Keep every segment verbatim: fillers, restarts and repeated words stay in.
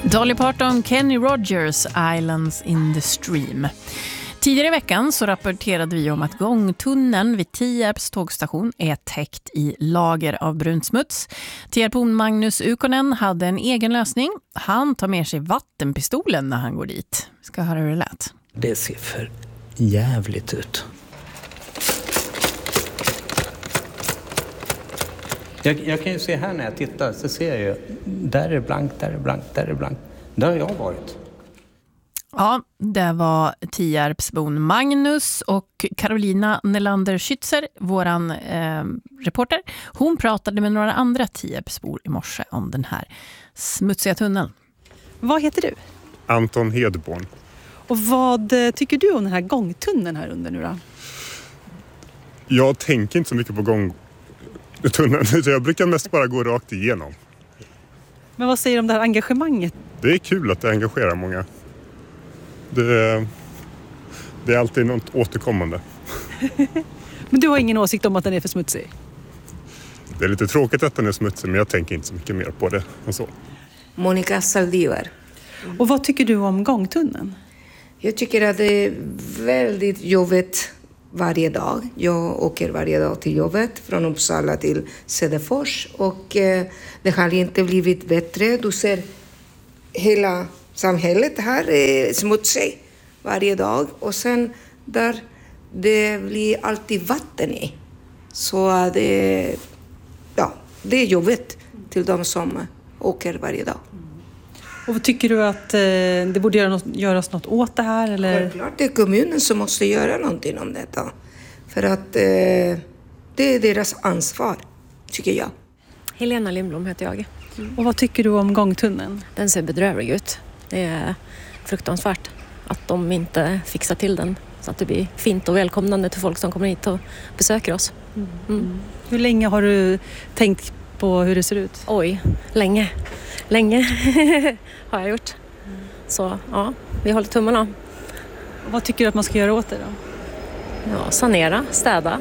Dolly Parton, Kenny Rogers, Islands in the Stream. Tidigare i veckan så rapporterade vi om att gångtunneln vid Tierps tågstation är täckt i lager av brunsmuts. Tierpon Magnus Ukonen hade en egen lösning. Han tar med sig vattenpistolen när han går dit. Vi ska höra hur det lät. Det ser för jävligt ut. Jag, jag kan ju se här när jag tittar så ser jag ju, där är blankt, där är blankt, där är blankt. Där har jag varit. Ja, det var Tierpsbon Magnus och Carolina Nelander-Schützer, våran eh, reporter. Hon pratade med några andra Tierpsbor i morse om den här smutsiga tunneln. Vad heter du? Anton Hedborn. Och vad tycker du om den här gångtunneln här under nu då? Jag tänker inte så mycket på gångtunneln. Jag brukar mest bara gå rakt igenom. Men vad säger du om det här engagemanget? Det är kul att det engagerar många. Det, det är alltid något återkommande. Men du har ingen åsikt om att den är för smutsig? Det är lite tråkigt att den är smutsig, men jag tänker inte så mycket mer på det än så. Monica Saldivar. Och vad tycker du om gångtunneln? Jag tycker att det är väldigt jobbigt varje dag. Jag åker varje dag till jobbet från Uppsala till Söderfors och eh, det har inte blivit bättre. Du ser hela samhället här är smutsigt varje dag och sen där det blir alltid vatten i. Så det, ja, det är jobbigt till de som åker varje dag. Och vad tycker du att eh, det borde göra något, göras något åt det här? Eller? Självklart det är kommunen som måste göra någonting om detta. För att eh, det är deras ansvar, tycker jag. Helena Lindblom heter jag. Mm. Och vad tycker du om gångtunneln? Den ser bedrövlig ut. Det är fruktansvärt att de inte fixar till den. Så att det blir fint och välkomnande till folk som kommer hit och besöker oss. Mm. Mm. Hur länge har du tänkt på hur det ser ut? Oj, länge. Länge har jag gjort. Så ja, vi håller tummarna. Och vad tycker du att man ska göra åt det då? Ja, sanera, städa.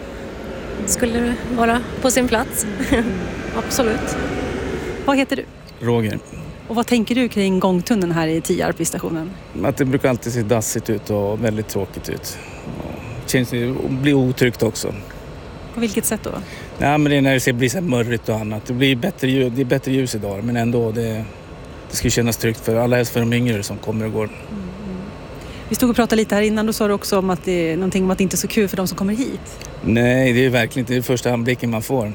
Skulle det vara på sin plats. Absolut. Vad heter du? Roger. Och vad tänker du kring gångtunneln här i Tierp i stationen? Att det brukar alltid se dassigt ut och väldigt tråkigt ut. Det känns det blir otryggt också. På vilket sätt då? Ja, men det är när det ser blir så mörrigt och annat. Det blir bättre ljus, det är bättre ljus idag, men ändå det, det ska kännas tryggt för alla, helst för de yngre som kommer och går. Mm. Vi stod och pratade lite här innan, då sa du också om att det är någonting om att det inte är så kul för de som kommer hit. Nej, det är verkligen inte det första anblicken man får.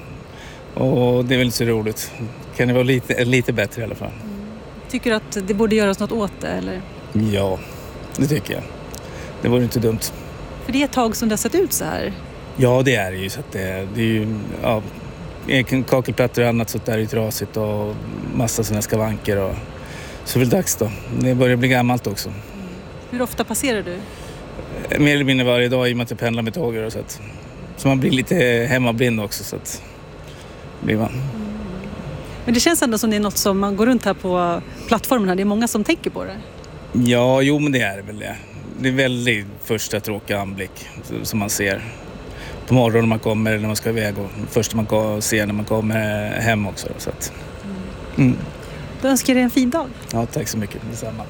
Och det är väl inte så roligt. Kan det vara lite, lite bättre i alla fall. Mm. Tycker du att det borde göras något åt det, eller? Ja, det tycker jag. Det vore inte dumt. För det är ett tag som det har sett ut så här. Ja, det är det ju. Så att det, det är ju ja, kakelplattor och annat så där är ju trasigt och massa sådana skavanker. Och, så är det väl dags då. Det börjar bli gammalt också. Mm. Hur ofta passerar du? Mer eller mindre varje dag i och med att jag pendlar med tåg. Så, att, så man blir lite hemmablind också. Så att, blir man. Mm. Men det känns ändå som det är något som man går runt här på plattformen här. Det är många som tänker på det. Ja, jo men det är det väl det. Det är väldigt första tråkiga anblick som man ser. På morgonen när man kommer eller när man ska iväg och först man ser när man kommer hem också. Så att, mm. Då önskar jag dig en fin dag. Ja, tack så mycket. Detsamma.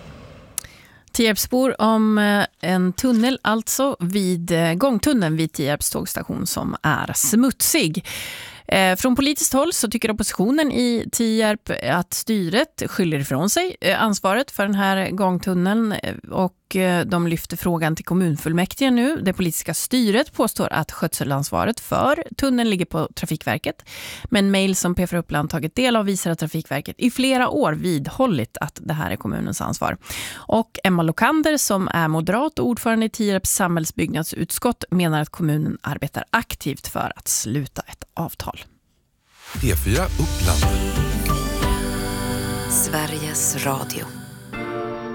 Tierpsbor om en tunnel, alltså vid gångtunneln vid Tierps tågstation som är smutsig. Från politiskt håll så tycker oppositionen i Tierp att styret skyller ifrån sig ansvaret för den här gångtunneln och de lyfter frågan till kommunfullmäktige nu. Det politiska styret påstår att skötselansvaret för tunneln ligger på Trafikverket. Men mejl som P fyra Uppland tagit del av visar att Trafikverket i flera år vidhållit att det här är kommunens ansvar. Och Emma Lokander som är moderat och ordförande i Tierps samhällsbyggnadsutskott menar att kommunen arbetar aktivt för att sluta ett avtal. P fyra Uppland. Sveriges Radio.